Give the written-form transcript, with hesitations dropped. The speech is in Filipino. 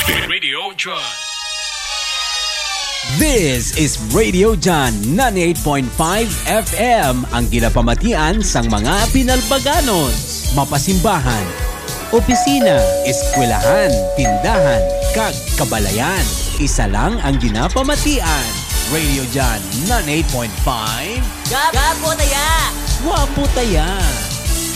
Radio John. This is Radio John 98.5 FM, ang ginapamatian sang mga pinalbaganon, mapasimbahan, opisina, eskwelahan, tindahan, kag kabalayan. Isa lang ang ginapamatian. Radio John 98.5. Gapo taya! Wapo taya!